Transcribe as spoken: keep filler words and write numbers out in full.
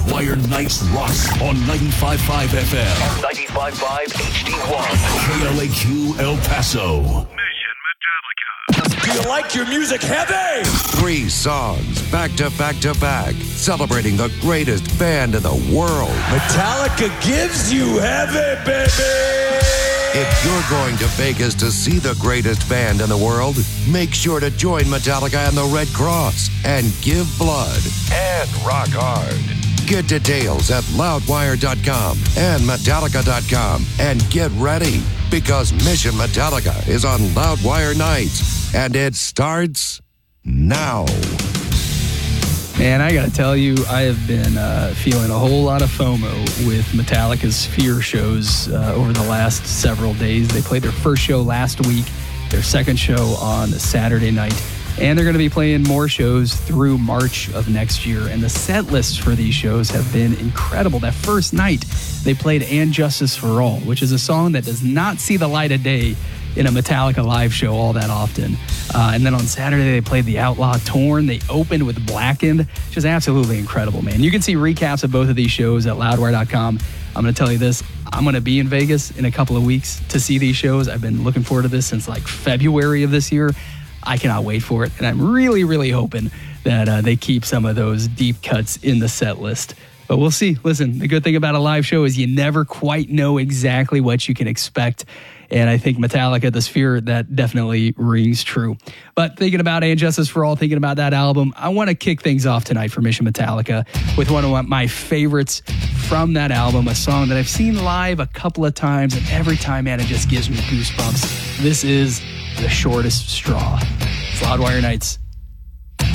Loudwire Nights rocks on ninety-five point five F M. ninety-five point five H D one. K L A Q El Paso. Mission Metallica. Do you like your music heavy? Three songs back to back to back, celebrating the greatest band in the world. Metallica gives you heavy, baby! If you're going to Vegas to see the greatest band in the world, make sure to join Metallica and the Red Cross and give blood and rock hard. Get details at loudwire dot com and metallica dot com and get ready because Mission Metallica is on Loudwire Nights and it starts now. Man, I gotta tell you, I have been uh, feeling a whole lot of FOMO with Metallica's Sphere shows uh, over the last several days. They played their first show last week, their second show on Saturday night, and they're gonna be playing more shows through March of next year. And the set lists for these shows have been incredible. That first night, they played And Justice for All, which is a song that does not see the light of day in a Metallica live show all that often. Uh, and then on Saturday, they played The Outlaw Torn. They opened with Blackened, which is absolutely incredible, man. You can see recaps of both of these shows at loudwire dot com. I'm going to tell you this. I'm going to be in Vegas in a couple of weeks to see these shows. I've been looking forward to this since like February of this year. I cannot wait for it. And I'm really, really hoping that uh, they keep some of those deep cuts in the set list. But we'll see. Listen, the good thing about a live show is you never quite know exactly what you can expect. And I think Metallica, the Sphere, that definitely rings true. But thinking about And Justice for All, thinking about that album, I want to kick things off tonight for Mission Metallica with one of my favorites from that album, a song that I've seen live a couple of times, and every time, man, it just gives me goosebumps. This is The Shortest Straw. It's Loudwire Nights.